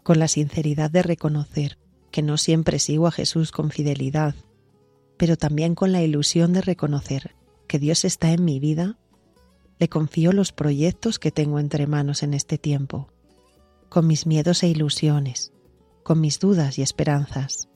con la sinceridad de reconocer que no siempre sigo a Jesús con fidelidad, pero también con la ilusión de reconocer que Dios está en mi vida, le confío los proyectos que tengo entre manos en este tiempo, con mis miedos e ilusiones, con mis dudas y esperanzas.